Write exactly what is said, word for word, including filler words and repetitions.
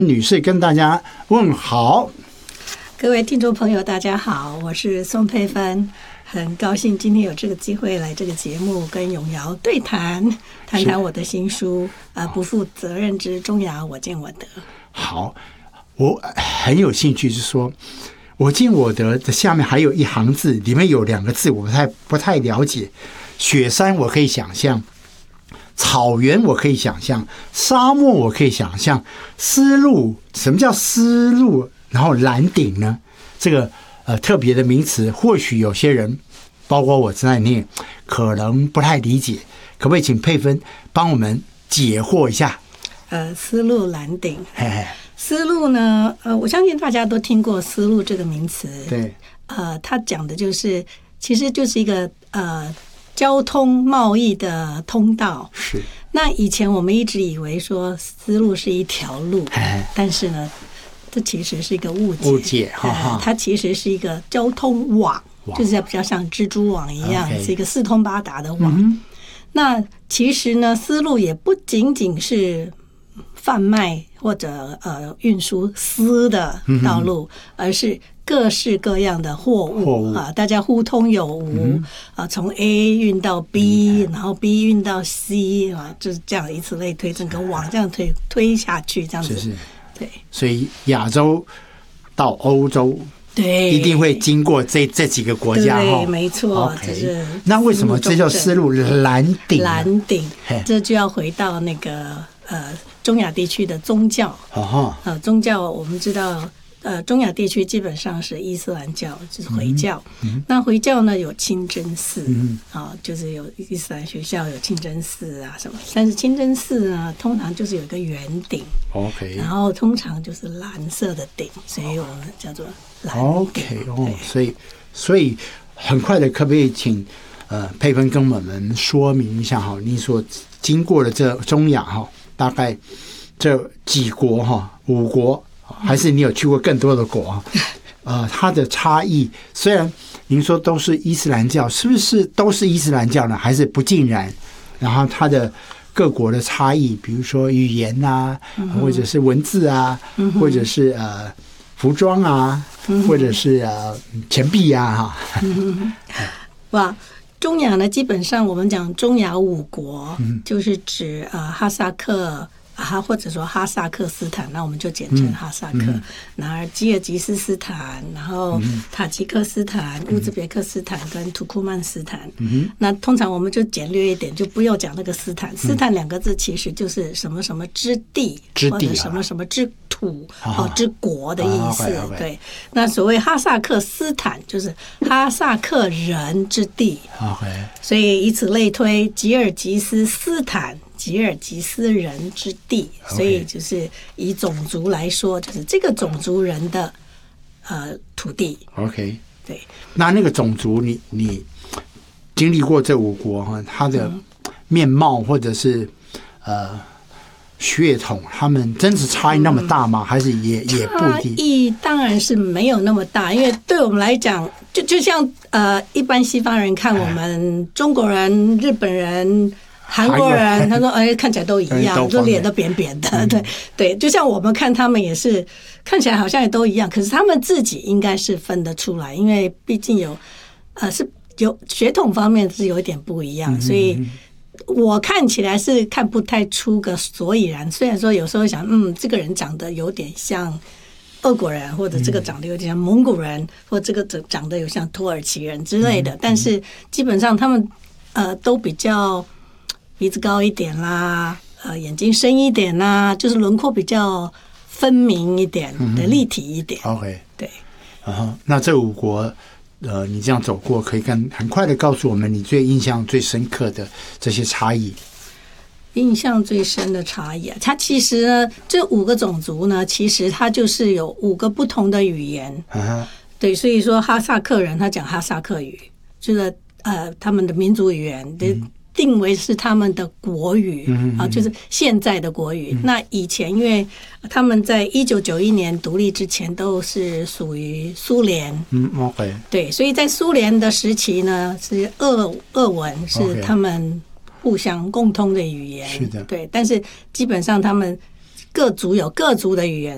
女士跟大家问好。 各位听众朋友大家好，我是宋佩芬，很高兴今天有这个机会来这个节目跟永尧对谈，谈谈我的新书呃，不负责任之中亚我见我得。 好，我很有兴趣，是说我见我得的下面还有一行字，里面有两个字我不太不太了解。雪山我可以想象，草原我可以想象，沙漠我可以想象，丝路，什么叫丝路？然后蓝顶呢？这个呃特别的名词，或许有些人，包括我在内，可能不太理解。可不可以请佩芬帮我们解惑一下？ 呃，丝路蓝顶， 嘿嘿， 丝路呢？呃，我相信大家都听过丝路这个名词。 对， 呃，它讲的就是，其实就是一个呃。交通贸易的通道是。 那以前我们一直以为说丝路是一条路，但是呢，这其实是一个误解。 误解，哈哈、 呃，它其实是一个交通网，就是比较像蜘蛛网一样， okay. 是一个四通八达的网。 嗯、 那其实呢，丝路也不仅仅是贩卖或者呃运输丝的道路，嗯、而是各式各样的货物, 货物啊，大家互通有无、嗯、啊，从 A 运到 B，、嗯、然后 B 运到 C 啊，就是这样以此类推，整个网这样推推下去，这样子。是是，对。 所以亚洲到欧洲， 对， 一定会经过这这几个国家。 对，没错。 Okay. 就是那为什么这叫丝路蓝顶？ 蓝顶，这就要回到那个呃中亚地区的宗教。 哦、 呃，宗教我们知道。呃，中亚地区基本上是伊斯兰教，就是回教。嗯嗯、那回教呢有清真寺，嗯啊，就是有伊斯兰学校有清真寺啊什么。但是清真寺呢，通常就是有一个圆顶 ，OK， 然后通常就是蓝色的顶，所以我们叫做蓝顶。 OK， 哦，所以所以很快的，可不可以请呃佩芬跟我们说明一下哈？你所经过的这中亚哈，大概这几国哈，五国。还是你有去过更多的国啊？呃，它的差异虽然您说都是伊斯兰教，是不是都是伊斯兰教呢？还是不尽然？然后它的各国的差异，比如说语言啊，嗯、或者是文字啊，嗯、或者是呃服装啊，嗯、或者是呃钱币啊，哈、 嗯。哇，中亚呢，基本上我们讲中亚五国，嗯、就是指呃哈萨克。哈，或者说哈萨克斯坦，那我们就简称哈萨克。嗯、然后吉尔吉斯斯坦，然后塔吉克斯坦、嗯、乌兹别克斯坦跟土库曼斯坦。嗯、那通常我们就简略一点，就不用讲那个斯坦。嗯、斯坦两个字其实就是什么什么之地， 之地、啊、 或者什么什么之土、啊、之国的意思。啊、对，那所谓哈萨克斯坦就是哈萨克人之地。 Okay. 所以以此类推，吉尔吉斯斯坦。吉尔吉斯人之地，所以就是以种族来说，就是这个种族人的呃土地。 OK， 对。 那那个种族你，你你经历过这五国哈，它的面貌或者是呃血统，他们真是差异那么大吗？嗯、还是也也不一定？差异当然是没有那么大，因为对我们来讲，就就像呃一般西方人看我们中国人、日本人。韩国人他说：“哎，看起来都一样，就脸都扁扁的。嗯”对对，就像我们看他们也是看起来好像也都一样，可是他们自己应该是分得出来，因为毕竟有呃是有血统方面是有一点不一样，所以我看起来是看不太出个所以然。虽然说有时候想，嗯，这个人长得有点像俄国人，或者这个长得有点像蒙古人，或者这个长得有像土耳其人之类的，但是基本上他们呃都比较。鼻子高一点啦，呃，眼睛深一点啦，就是轮廓比较分明一点的、立体一点。 嗯、OK， 对。 然后，那这五国，呃，你这样走过，可以跟很快的告诉我们你最印象最深刻的这些差异。 印象最深的差异啊，它其实呢，这五个种族呢，其实它就是有五个不同的语言。Uh-huh. 对，所以说哈萨克人他讲哈萨克语，就是呃他们的民族语言。嗯，定为是他们的国语、嗯、啊，就是现在的国语。嗯、那以前因为他们在一九九一年独立之前都是属于苏联， 嗯 ，OK， 对，所以在苏联的时期呢，是俄俄文是他们互相共通的语言，是的，对。但是基本上他们各族有各族的语言，